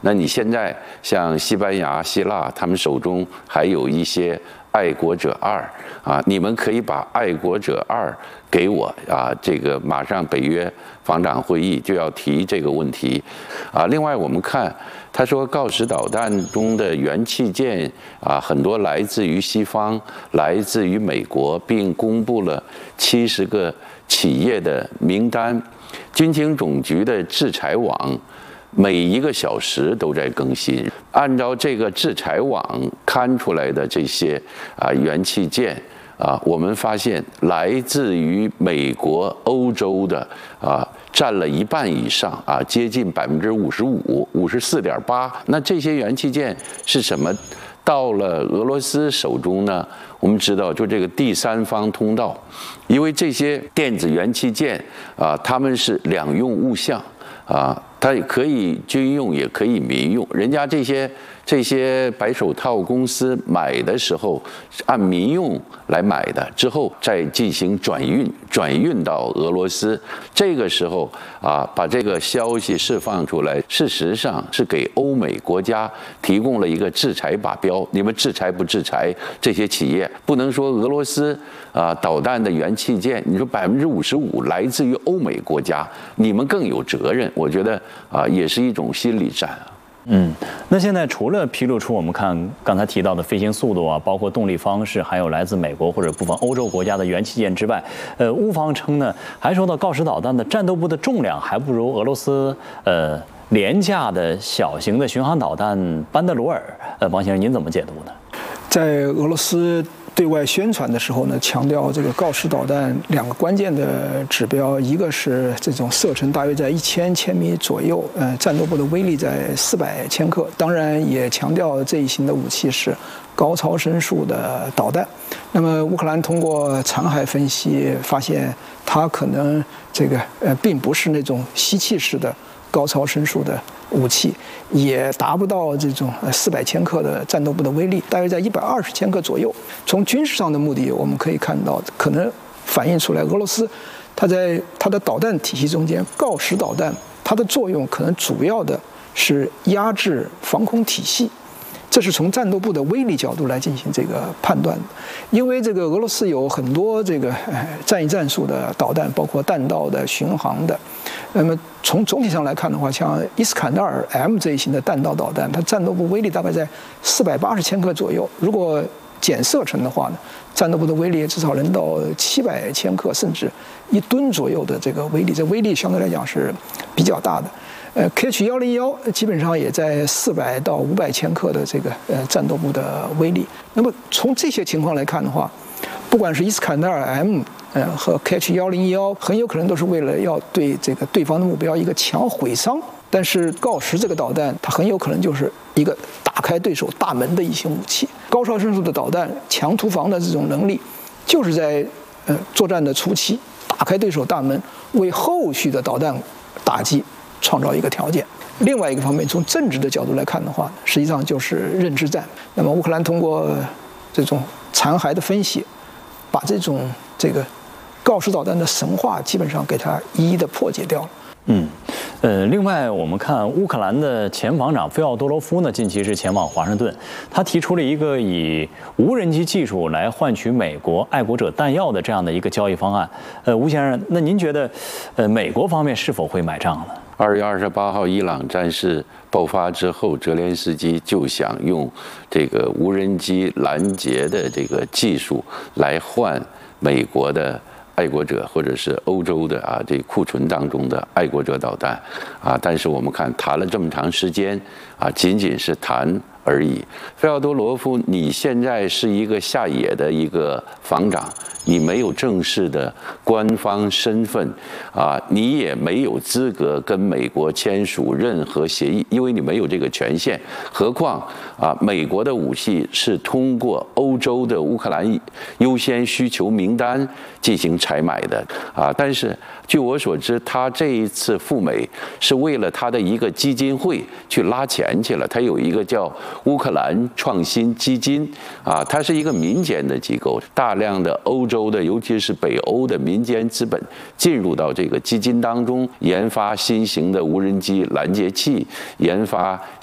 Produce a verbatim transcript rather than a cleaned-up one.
那你现在像西班牙、希腊，他们手中还有一些爱国者二啊，你们可以把爱国者二给我啊，这个马上北约防长会议就要提这个问题啊。另外我们看。他说，锆石导弹中的元器件啊，很多来自于西方，来自于美国，并公布了七十个企业的名单。军情总局的制裁网每一个小时都在更新，按照这个制裁网看出来的这些啊元器件。啊，我们发现来自于美国、欧洲的啊，占了一半以上啊，接近百分之五十五，五十四点八。那这些元器件是什么？到了俄罗斯手中呢？我们知道，就这个第三方通道，因为这些电子元器件啊，它们是两用物项啊，它也可以军用，也可以民用。人家这些。这些白手套公司买的时候按民用来买的，之后再进行转运，转运到俄罗斯。这个时候啊，把这个消息释放出来，事实上是给欧美国家提供了一个制裁靶标。你们制裁不制裁这些企业？不能说俄罗斯啊导弹的元器件，你说百分之五十五来自于欧美国家，你们更有责任。我觉得啊，也是一种心理战啊。 嗯，那现在除了披露出我们看刚才提到的飞行速度啊，包括动力方式，还有来自美国或者部分欧洲国家的元器件之外，呃，乌方称呢，还说到锆石导弹的战斗部的重量还不如俄罗斯呃廉价的小型的巡航导弹班德罗尔。呃，王先生您怎么解读呢？ 在俄罗斯对外宣传的时候呢，强调这个锆石导弹两个关键的指标，一个是这种射程大约在一千千米左右，呃，战斗部的威力在四百千克。当然也强调这一型的武器是高超声速的导弹。那么乌克兰通过残骸分析发现，它可能这个呃并不是那种吸气式的高超声速的武器，也达不到这种四百千克的战斗部的威力，大约在一百二十千克左右。从军事上的目的，我们可以看到，可能反映出来俄罗斯它在它的导弹体系中间，锆石导弹它的作用可能主要的是压制防空体系。这是从战斗部的威力角度来进行这个判断的，因为这个俄罗斯有很多这个呃战役战术的导弹，包括弹道的、巡航的。那么从总体上来看的话，像伊斯坎德尔 M 这一型的弹道导弹，它战斗部威力大概在四百八十千克左右。如果减射程的话呢，战斗部的威力至少能到七百千克，甚至一吨左右的这个威力。这威力相对来讲是比较大的。呃 ，K H 一零一基本上也在四百到五百千克的这个呃战斗部的威力。那么从这些情况来看的话，不管是伊斯坎德尔 M 呃和 K H 一零一很有可能都是为了要对这个对方的目标一个强毁伤。但是锆石这个导弹，它很有可能就是一个打开对手大门的一型武器。高超声速的导弹、强突防的这种能力，就是在呃作战的初期打开对手大门，为后续的导弹打击创造一个条件。另外一个方面，从政治的角度来看的话，实际上就是认知战。那么乌克兰通过这种残骸的分析，把这种这个锆石导弹的神话基本上给它一一的破解掉了。 嗯，呃，另外我们看乌克兰的前防长费奥多罗夫呢，近期是前往华盛顿，他提出了一个以无人机技术来换取美国爱国者弹药的这样的一个交易方案。呃，吴先生，那您觉得，呃，美国方面是否会买账呢？ 二月二十八号，伊朗战事爆发之后，泽连斯基就想用这个无人机拦截的这个技术来换美国的爱国者或者是欧洲的啊这库存当中的爱国者导弹啊，但是我们看谈了这么长时间啊，仅仅是谈而已。费奥多罗夫，你现在是一个下野的一个防长，你没有正式的官方身份啊，你也没有资格跟美国签署任何协议，因为你没有这个权限。何况啊，美国的武器是通过欧洲的乌克兰优先需求名单进行采买的啊。但是据我所知，他这一次赴美是为了他的一个基金会去拉钱去了，他有一个叫乌克兰创新基金啊，它是一个民间的机构，大量的欧洲的，尤其是北欧的民间资本进入到这个基金当中，研发新型的无人机拦截器，研发